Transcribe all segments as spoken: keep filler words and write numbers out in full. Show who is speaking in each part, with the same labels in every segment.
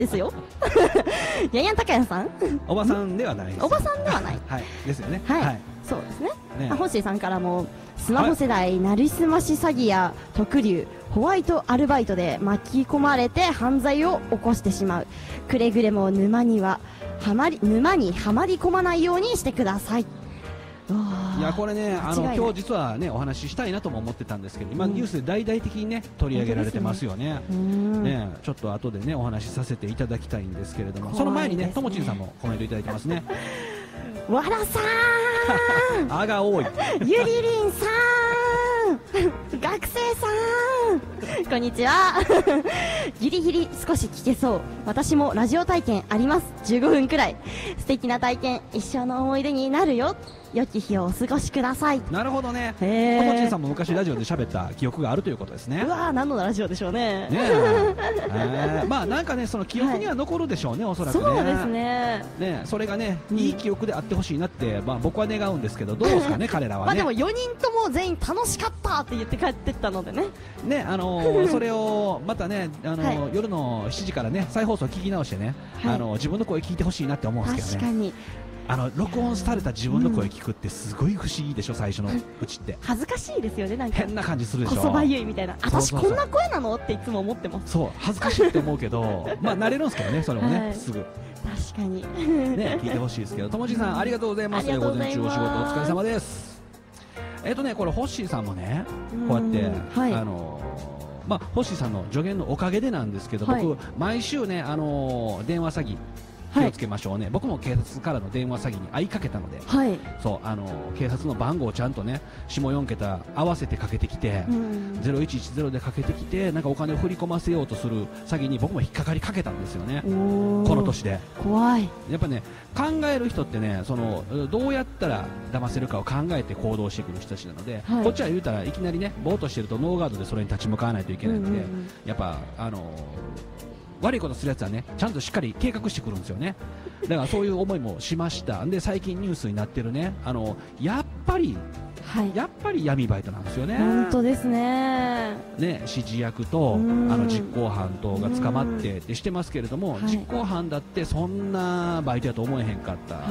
Speaker 1: ですよ。ヤンヤン高也さん。
Speaker 2: おばさんではないです。
Speaker 1: おばさんではない。
Speaker 2: はい。ですよね。
Speaker 1: はい。そうですね。あ、ホッシーさんからも、スマホ世代、なりすまし詐欺や特流、ホワイトアルバイトで巻き込まれて犯罪を起こしてしまう。くれぐれも沼には、はまり、沼にはまり込まないようにしてください。
Speaker 2: いやこれね、あの今日実はねお話ししたいなとも思ってたんですけど、今ニュースで大々的にね取り上げられてますよね。ね、ちょっと後でねお話しさせていただきたいんですけれども、その前にねともちんさんもコメントいただいてますね。
Speaker 1: わらさーん、
Speaker 2: あが多い。
Speaker 1: ゆりりんさーん、学生さん、こんにちは。ギリギリ少し聞けそう。私もラジオ体験あります。じゅうごふんくらい。素敵な体験、一生の思い出になるよ。良き日をお過ごしください。
Speaker 2: なるほどね。ともちんさんも昔ラジオで喋った記憶があるということですね。
Speaker 1: うわー、何のラジオでしょうね。
Speaker 2: ねえ、まあなんかねその記憶には残るでしょうね、おそらくね。
Speaker 1: そうですね。
Speaker 2: ね、それがねいい記憶であってほしいなってまあ僕は願うんですけど、どうですかね彼らはね。
Speaker 1: まあでもよにんとも全員楽しかったって言って帰ってったのでね。
Speaker 2: ね、あのー、それをまたね、あのーはい、夜のしちじからね再放送聞き直してね、はい、あのー、自分の声聞いてほしいなって思うんですけどね。
Speaker 1: 確かに。
Speaker 2: あの録音された自分の声聞くってすごい不思議でしょ、最初のうちって。
Speaker 1: 恥ずかしいですよね、なんか
Speaker 2: 変な感じするでしょ。
Speaker 1: こそばゆいみたいな、私こんな声なのっていつも思ってます。
Speaker 2: そう、恥ずかしいって思うけどまあ慣れるんですけどね、それもね、はい、すぐ
Speaker 1: 確かに
Speaker 2: ね聞いてほしいですけど、ともちさんありがとうございます。午前中お仕事お疲れ様です。えっとねこれホッシーさんもねこうやって、はい、あのまあホッシーさんの助言のおかげでなんですけど、はい、僕毎週ねあの電話詐欺気をつけましょうね、はい、僕も警察からの電話詐欺に遭いかけたので、はい、そうあの警察の番号をちゃんとね下よんけた合わせてかけてきて、うん、ゼロいちいちゼロでかけてきてなんかお金を振り込ませようとする詐欺に僕も引っかかりかけたんですよね、この年で。
Speaker 1: 怖い。
Speaker 2: やっぱね考える人ってねそのどうやったら騙せるかを考えて行動してくる人たちなので、はい、こっちは言うたらいきなりねぼーっとしてるとノーガードでそれに立ち向かわないといけないので、うんうんうん、やっぱあの悪いことするやつはねちゃんとしっかり計画してくるんですよね。だからそういう思いもしました。で最近ニュースになってるねあのやっぱり、はい、やっぱり闇バイトなんですよね。
Speaker 1: 本当ですね。ね
Speaker 2: 指示役とあの実行犯とが捕まってってしてますけれども、実行犯だってそんなバイトやと思えへんかった、はい、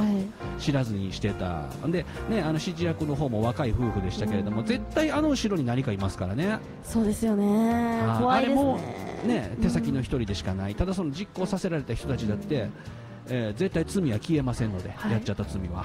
Speaker 2: 知らずにしてた。でねあの指示役の方も若い夫婦でしたけれども、絶対あの後ろに何かいますからね。
Speaker 1: そうですよね。怖いですね。あれも
Speaker 2: ね手先の一人でしかない。ただその実行させられた人たちだって、えー、絶対罪は消えませんので、はい、やっちゃった罪は、はい、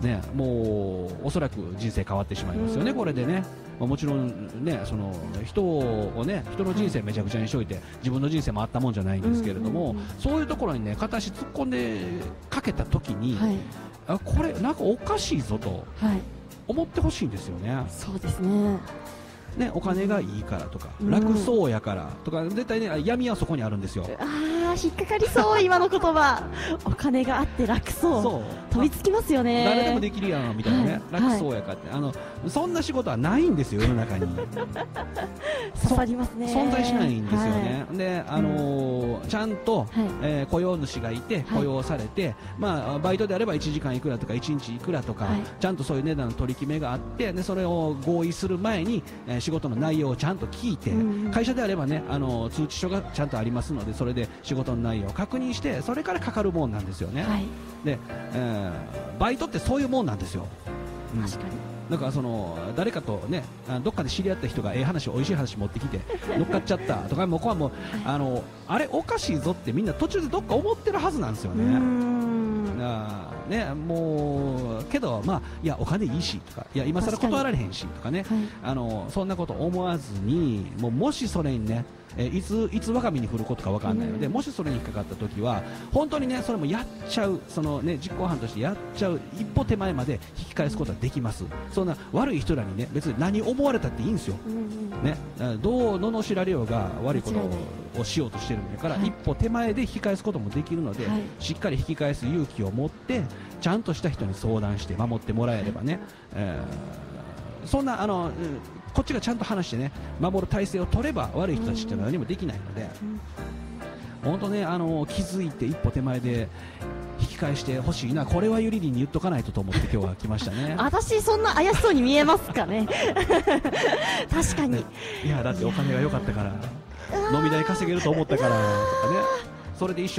Speaker 2: ね、もうおそらく人生変わってしまいますよね、これでね、まあ、もちろん、ね、その人をね人の人生めちゃくちゃにしといて自分の人生もあったもんじゃないんですけれども、そういうところにね片足突っ込んでかけた時に、はい、あこれなんかおかしいぞと思ってほしいんですよね。
Speaker 1: そうですね。
Speaker 2: ね、お金がいいからとか、うん、楽そうやからとか絶対ね闇はそこにあるんですよ。
Speaker 1: あー引っかかりそう今の言葉。お金があって楽そう、そう飛びつきますよね。
Speaker 2: 誰でもできるやんみたいなね、はい、楽そうやかって、はい、あのそんな仕事はないんですよ世の中に。
Speaker 1: 刺さりますね。
Speaker 2: 存在しないんですよね、はい、で、あのー、ちゃんと、はいえー、雇用主がいて雇用されて、はい、まあ、バイトであればいちじかんいくらとかいちにちいくらとか、はい、ちゃんとそういう値段の取り決めがあってでそれを合意する前に、えー仕事の内容をちゃんと聞いて、うん、会社であればねあの通知書がちゃんとありますのでそれで仕事の内容を確認してそれからかかるもんなんですよね、はい、で、えー、バイトってそういうもんなんですよ、うん、確かに。だからその誰かとねどっかで知り合った人がええ話おいしい話持ってきて乗っかっちゃったとかもうこはもうあのあれおかしいぞってみんな途中でどっか思ってるはずなんですよね。あねもうけどまあいやお金いいしとかいや今更断られへんしとかね、はい、あのそんなこと思わずにもうもしそれにねえいついつ我が身に降ることか分かんないので、もしそれに引っかかった時は本当にねそれもやっちゃうそのね実行犯としてやっちゃう一歩手前まで引き返すことはできます。そんな悪い人らにね別に何思われたっていいんですよ、ね、どう罵られようが悪いことをしようとしてるんだから、はい、一歩手前で引き返すこともできるので、はい、しっかり引き返す勇気を持ってちゃんとした人に相談して守ってもらえればね、えー、そんなあのこっちがちゃんと話してね守る体制を取れば悪い人たちって何もできないので、本当ねあの気づいて一歩手前で引き返してほしいな。これはゆりりんに言っとかないとと思って今日は来ましたね。
Speaker 1: 私そんな怪しそうに見えますかね。確かに。
Speaker 2: いやだってお金が良かったから飲み代稼げると思ったからとかね、それで一生